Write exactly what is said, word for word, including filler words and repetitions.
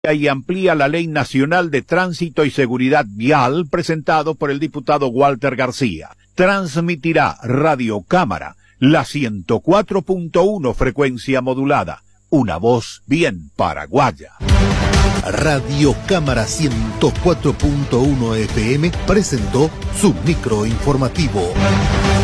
y amplía la Ley Nacional de Tránsito y Seguridad Vial, presentado por el diputado Walter García. Transmitirá Radio Cámara, la ciento cuatro punto uno frecuencia modulada, una voz bien paraguaya. Radio Cámara ciento cuatro punto uno F M presentó su micro informativo.